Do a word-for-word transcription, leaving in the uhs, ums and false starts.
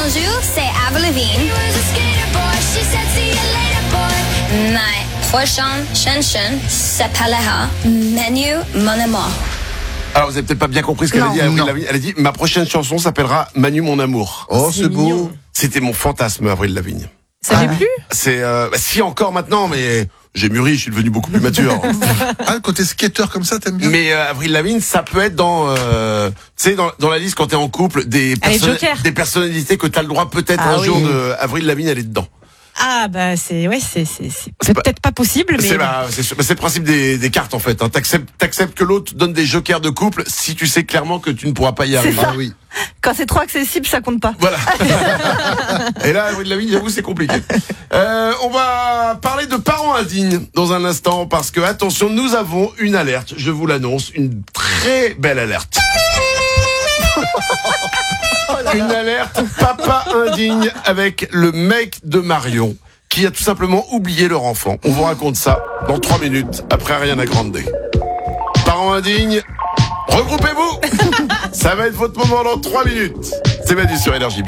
Bonjour, c'est Avril Lavigne. Ma prochaine chanson s'appellera Manu mon amour. Alors vous avez peut-être pas bien compris ce qu'elle Non. a dit, Avril Non. Lavigne. Elle a dit ma prochaine chanson s'appellera Manu mon amour. Oh, c'est, C'est beau. mignon. C'était mon fantasme, Avril Lavigne. Ça Ah. l'est plus? C'est euh, bah, si encore maintenant, mais j'ai mûri, je suis devenu beaucoup plus mature. Ah, le côté skater comme ça, t'aimes bien? Mais euh, Avril Lavigne, ça peut être dans, euh, tu sais, dans, dans la liste quand t'es en couple des Allez, perso- Joker. des personnalités que t'as le droit peut-être Ah un oui. jour de Avril Lavigne, elle est dedans. Ah, bah, c'est, ouais, c'est, c'est, c'est C'est pas- peut-être pas possible, mais. C'est bah, c'est sûr. Bah, c'est le principe des, des cartes en fait. Hein. T'acceptes, t'acceptes que l'autre donne des jokers de couple si tu sais clairement que tu ne pourras pas y arriver. Ah oui. Quand c'est trop accessible, ça compte pas. Voilà. Et là, Avril Lavigne, j'avoue, c'est compliqué. Euh, on va parler de parents indignes dans un instant parce que attention, nous avons une alerte. Je vous l'annonce, une très belle alerte. Une alerte papa indigne avec le mec de Marion qui a tout simplement oublié leur enfant. On vous raconte ça dans trois minutes après Ariana Grande. Parents indignes, regroupez-vous. Ça va être votre moment dans trois minutes. C'est Manu sur Énergie.